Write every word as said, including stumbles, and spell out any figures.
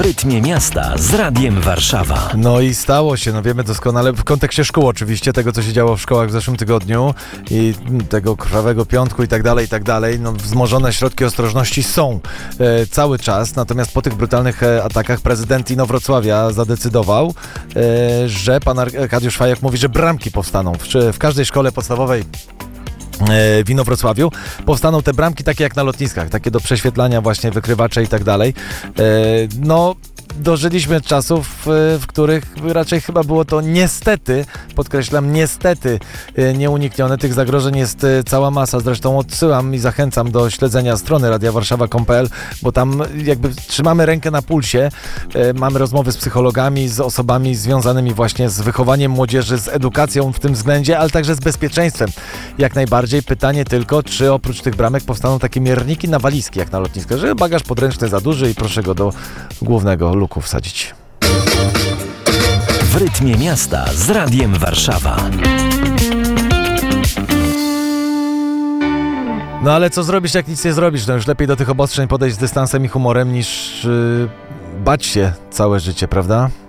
rytmie miasta z Radiem Warszawa. No i stało się, no wiemy doskonale, w kontekście szkół oczywiście, tego co się działo w szkołach w zeszłym tygodniu i tego krwawego piątku i tak dalej, i tak dalej, no wzmożone środki ostrożności są e, cały czas, natomiast po tych brutalnych e, atakach prezydent Inowrocławia zadecydował, e, że pan Arkadiusz Fajek mówi, że bramki powstaną w, w każdej szkole podstawowej w Inowrocławiu. Powstaną te bramki takie jak na lotniskach, takie do prześwietlania właśnie wykrywacze i tak dalej. No, dożyliśmy czasów, w których raczej chyba było to niestety, podkreślam, niestety nieuniknione. Tych zagrożeń jest cała masa. Zresztą odsyłam i zachęcam do śledzenia strony radia warszawa kropka com kropka pe el, bo tam jakby trzymamy rękę na pulsie. Mamy rozmowy z psychologami, z osobami związanymi właśnie z wychowaniem młodzieży, z edukacją w tym względzie, ale także z bezpieczeństwem. Jak najbardziej. Pytanie tylko, czy oprócz tych bramek powstaną takie mierniki na walizki, jak na lotniskach, że bagaż podręczny za duży i proszę go do głównego luku wsadzić. W rytmie miasta z Radiem Warszawa. No ale co zrobisz, jak nic nie zrobisz? No już lepiej do tych obostrzeń podejść z dystansem i humorem, niż yy, bać się całe życie, prawda?